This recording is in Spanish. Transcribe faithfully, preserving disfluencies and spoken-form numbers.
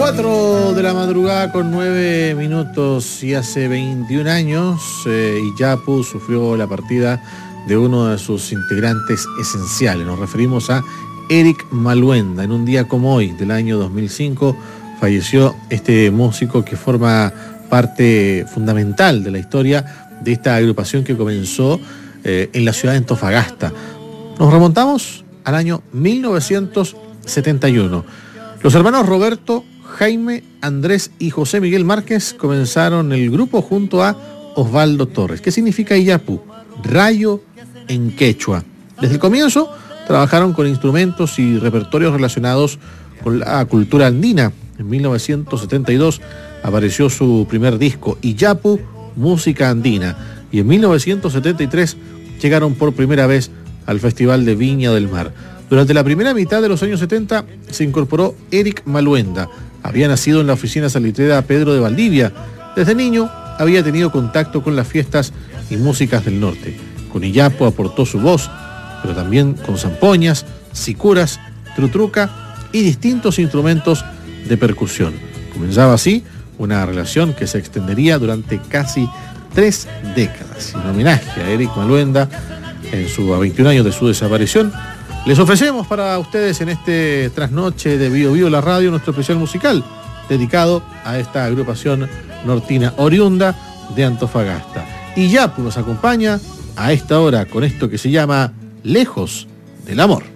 cuatro de la madrugada con nueve minutos y hace veintiún años eh, Iyapu sufrió la partida de uno de sus integrantes esenciales. Nos referimos a Eric Maluenda. En un día como hoy del año dos mil cinco falleció este músico que forma parte fundamental de la historia de esta agrupación que comenzó eh, en la ciudad de Antofagasta. Nos remontamos al año mil novecientos setenta y uno. Los hermanos Roberto, Jaime, Andrés y José Miguel Márquez comenzaron el grupo junto a Osvaldo Torres. ¿Qué significa Iyapu? Rayo en quechua. Desde el comienzo trabajaron con instrumentos y repertorios relacionados con la cultura andina. En mil novecientos setenta y dos apareció su primer disco, Iyapu, Música Andina, y en mil novecientos setenta y tres llegaron por primera vez al Festival de Viña del Mar. Durante la primera mitad de los años setenta se incorporó Eric Maluenda. Había nacido en la oficina salitrera Pedro de Valdivia. Desde niño había tenido contacto con las fiestas y músicas del norte. Con Iyapu aportó su voz, pero también con zampoñas, sicuras, trutruca y distintos instrumentos de percusión. Comenzaba así una relación que se extendería durante casi tres décadas. En homenaje a Eric Maluenda, en sus veintiún años de su desaparición, les ofrecemos para ustedes en este trasnoche de Bio Bio la Radio nuestro especial musical dedicado a esta agrupación nortina oriunda de Antofagasta. Y Iyapu nos acompaña a esta hora con esto que se llama Lejos del Amor.